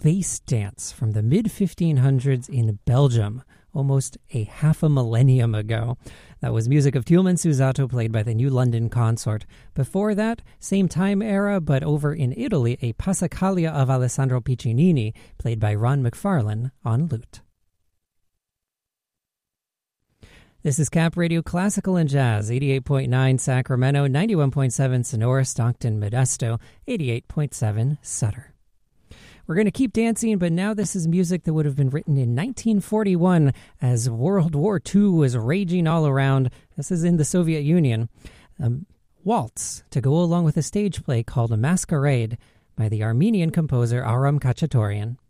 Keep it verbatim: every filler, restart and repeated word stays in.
face dance from the mid fifteen hundreds in Belgium, almost a half a millennium ago. That was music of Tielman Susato, played by the New London Consort. Before that, same time era, but over in Italy, a Passacaglia of Alessandro Piccinini, played by Ron McFarlane on lute. This is Cap Radio Classical and Jazz, eighty-eight point nine Sacramento, ninety-one point seven Sonora, Stockton, Modesto, eighty-eight point seven Sutter. We're going to keep dancing, but now this is music that would have been written in nineteen forty-one as World War Two was raging all around. This is in the Soviet Union. Um, waltz to go along with a stage play called A Masquerade by the Armenian composer Aram Khachaturian.